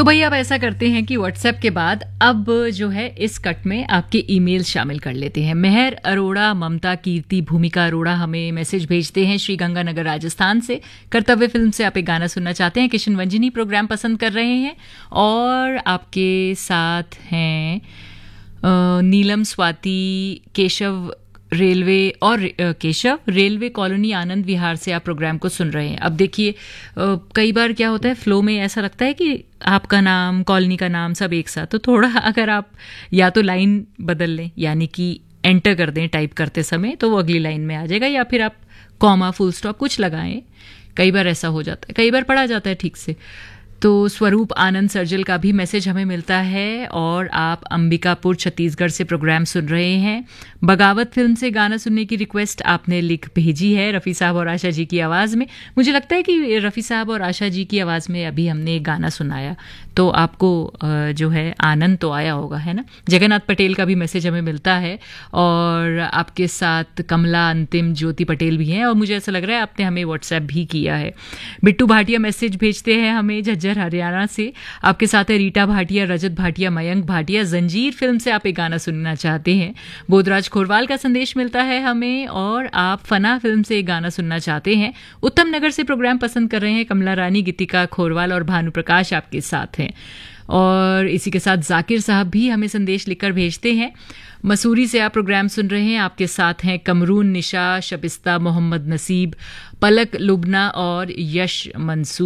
तो भई आप ऐसा करते हैं कि व्हाट्सएप के बाद अब जो है इस कट में आपके ईमेल शामिल कर लेते हैं। मेहर अरोड़ा, ममता कीर्ति, भूमिका अरोड़ा हमें मैसेज भेजते हैं श्री गंगानगर राजस्थान से। कर्तव्य फिल्म से आप एक गाना सुनना चाहते हैं। किशन वंजिनी प्रोग्राम पसंद कर रहे हैं और आपके साथ हैं नीलम, स्वाति, केशव रेलवे कॉलोनी आनंद विहार से आप प्रोग्राम को सुन रहे हैं। अब देखिए कई बार क्या होता है, फ्लो में ऐसा लगता है कि आपका नाम, कॉलोनी का नाम सब एक साथ, तो थोड़ा अगर आप या तो लाइन बदल लें, यानी कि एंटर कर दें टाइप करते समय, तो वो अगली लाइन में आ जाएगा, या फिर आप कॉमा, फुल स्टॉप कुछ लगाएं। कई बार ऐसा हो जाता है, कई बार पढ़ा जाता है ठीक से। तो स्वरूप आनंद सर्जल का भी मैसेज हमें मिलता है और आप अंबिकापुर छत्तीसगढ़ से प्रोग्राम सुन रहे हैं। बगावत फिल्म से गाना सुनने की रिक्वेस्ट आपने लिख भेजी है रफ़ी साहब और आशा जी की आवाज़ में। मुझे लगता है कि रफ़ी साहब और आशा जी की आवाज़ में अभी हमने एक गाना सुनाया, तो आपको जो है आनंद तो आया होगा, है ना। जगन्नाथ पटेल का भी मैसेज हमें मिलता है और आपके साथ कमला, अंतिम, ज्योति पटेल भी हैं और मुझे ऐसा लग रहा है आपने हमें व्हाट्सएप भी किया है। बिट्टू भाटिया मैसेज भेजते हैं हमें झज्जर हरियाणा से। आपके साथ है रीटा भाटिया, रजत भाटिया, मयंक भाटिया। जंजीर फिल्म से आप एक गाना सुनना चाहते हैं। बोधराज खोरवाल का संदेश मिलता है हमें और आप फना फिल्म से एक गाना सुनना चाहते हैं। उत्तम नगर से प्रोग्राम पसंद कर रहे हैं कमला रानी, गीतिका खोरवाल और भानु प्रकाश आपके साथ हैं। और इसी के साथ जाकिर साहब भी हमें संदेश लिखकर भेजते हैं। मसूरी से आप प्रोग्राम सुन रहे हैं। आपके साथ हैं कमरून, निशा, शबिस्ता, मोहम्मद नसीब, पलक, लुबना और यश मंसूर।